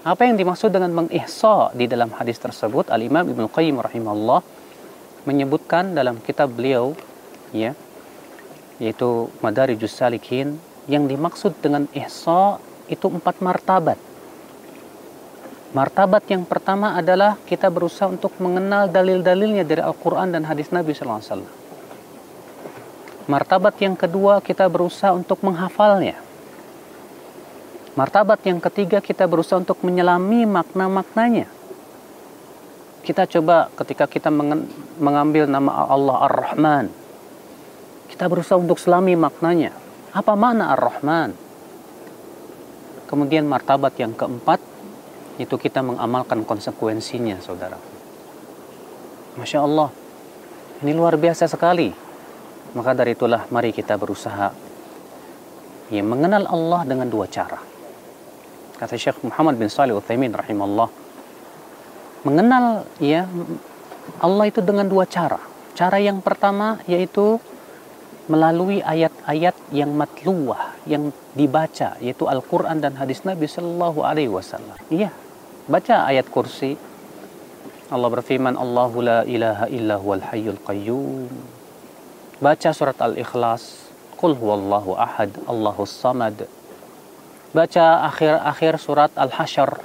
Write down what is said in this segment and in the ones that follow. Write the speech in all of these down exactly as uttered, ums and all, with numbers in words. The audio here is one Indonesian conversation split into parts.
Apa yang dimaksud dengan mengihsa di dalam hadis tersebut? Al-Imam Ibnu Qayyim rahimahullah menyebutkan dalam kitab beliau, ya, yaitu Madarijus Salikin, yang dimaksud dengan ihsa itu empat martabat. Martabat yang pertama adalah kita berusaha untuk mengenal dalil-dalilnya dari Al-Quran dan hadis Nabi sallallahu alaihi wasallam. Martabat yang kedua, kita berusaha untuk menghafalnya. Martabat yang ketiga, kita berusaha untuk menyelami makna-maknanya. Kita coba ketika kita mengambil nama Allah Ar-Rahman, kita berusaha untuk selami maknanya. Apa makna Ar-Rahman? Kemudian martabat yang keempat, itu kita mengamalkan konsekuensinya, saudara. Masya Allah, ini luar biasa sekali. Maka dari itulah mari kita berusaha, ya, mengenal Allah dengan dua cara. Kata Syekh Muhammad bin Shalih Al-Utsaimin rahimahullah, mengenal, ya, Allah itu dengan dua cara. Cara yang pertama yaitu melalui ayat-ayat yang matluwah, yang dibaca, yaitu Al-Quran dan hadis Nabi Sallallahu Alaihi Wasallam. Iya, baca ayat kursi. Allah berfirman, Allahu la ilaha illa huwal hayyul qayyum. Baca surat Al-Ikhlas, Qul huwallahu ahad, Allahus samad. Baca akhir-akhir surat Al-Hasyr.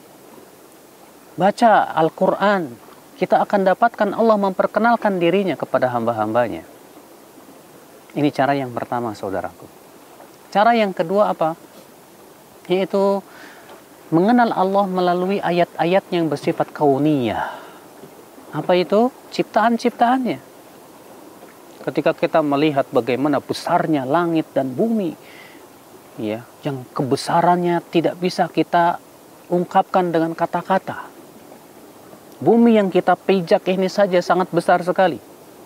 Baca Al-Quran. Kita akan dapatkan Allah memperkenalkan dirinya kepada hamba-hambanya. Ini cara yang pertama, saudaraku. Cara yang kedua apa? Yaitu mengenal Allah melalui ayat-ayat yang bersifat kauniyah. Apa itu? Ciptaan-ciptaannya. Ketika kita melihat bagaimana besarnya langit dan bumi, ya, yang kebesarannya tidak bisa kita ungkapkan dengan kata-kata. Bumi yang kita pijak ini saja sangat besar sekali.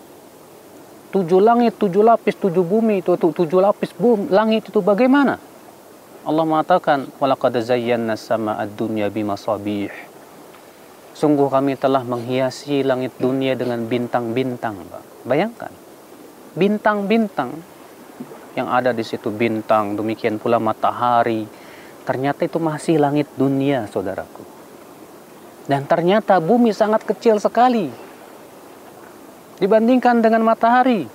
Tujuh langit, tujuh lapis, tujuh bumi, itu tujuh lapis bumi, langit itu bagaimana? Allah mengatakan, walaqad zayyana sama'ad dunya bimasabih. Sungguh kami telah menghiasi langit dunia dengan bintang-bintang. Bayangkan, bintang-bintang yang ada di situ, bintang, demikian pula matahari, ternyata itu masih langit dunia, saudaraku. Dan ternyata bumi sangat kecil sekali dibandingkan dengan matahari.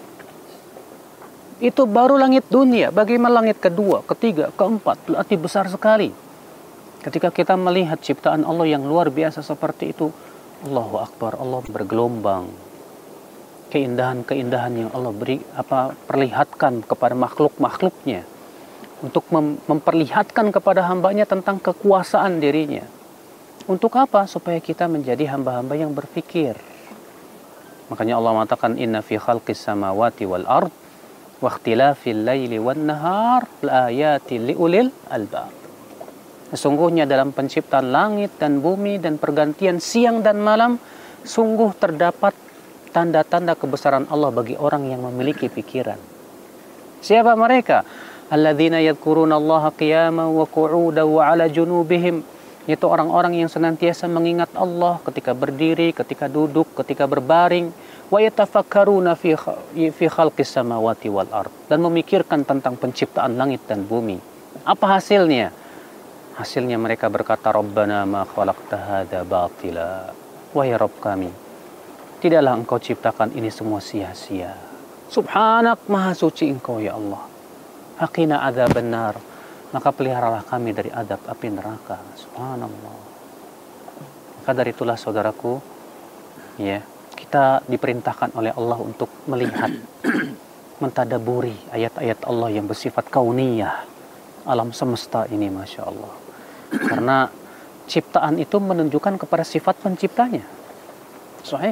Itu baru langit dunia. Bagaimana langit kedua, ketiga, keempat, berarti besar sekali. Ketika kita melihat ciptaan Allah yang luar biasa seperti itu, Allahu Akbar, Allah bergelombang. Keindahan-keindahan yang Allah beri, apa, perlihatkan kepada makhluk-makhluknya, untuk mem memperlihatkan kepada hambanya tentang kekuasaan dirinya. Untuk apa? Supaya kita menjadi hamba-hamba yang berfikir. Makanya Allah mengatakan, inna fi khalqis samawati wal ard wa ikhtilafil laili wan nahar laayatil liulil albab. Sesungguhnya dalam penciptaan langit dan bumi dan pergantian siang dan malam, sungguh terdapat tanda-tanda kebesaran Allah bagi orang yang memiliki pikiran. Siapa mereka? Alladzina yadhkuruna Allaha qiyaman wa qu'udan wa 'ala junubihim. Itu orang-orang yang senantiasa mengingat Allah ketika berdiri, ketika duduk, ketika berbaring. Wa yatafakkaruna fi fi khalqis samawati wal ard, dan memikirkan tentang penciptaan langit dan bumi. Apa hasilnya? Hasilnya mereka berkata, Rabbana ma khalaqta hadza batila. Wahai Rabb kami, tidaklah Engkau ciptakan ini semua sia-sia. Subhanak, maha suci Engkau ya Allah. Faqina adzaban nar, maka peliharalah kami dari adab api neraka. Subhanallah. Maka dari itulah, saudaraku, ya, kita diperintahkan oleh Allah untuk melihat, mentadaburi ayat-ayat Allah yang bersifat kauniyah, alam semesta ini, Masya Allah. Karena ciptaan itu menunjukkan kepada sifat penciptanya. Sahih.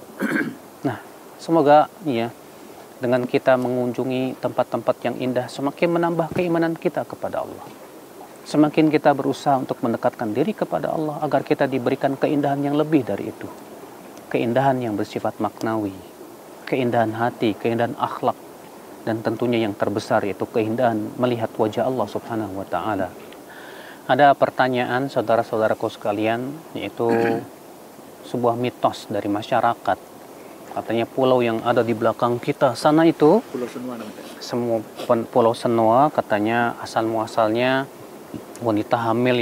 Nah, semoga, ya, dengan kita mengunjungi tempat-tempat yang indah, semakin menambah keimanan kita kepada Allah. Semakin kita berusaha untuk mendekatkan diri kepada Allah agar kita diberikan keindahan yang lebih dari itu. Keindahan yang bersifat maknawi, keindahan hati, keindahan akhlak, dan tentunya yang terbesar yaitu keindahan melihat wajah Allah Subhanahu wa Ta'ala. Ada pertanyaan, saudara-saudaraku sekalian, yaitu sebuah mitos dari masyarakat. Katanya pulau yang ada di belakang kita sana itu, Pulau Senua namanya. semua Pulau Senua, katanya asal muasalnya wanita hamil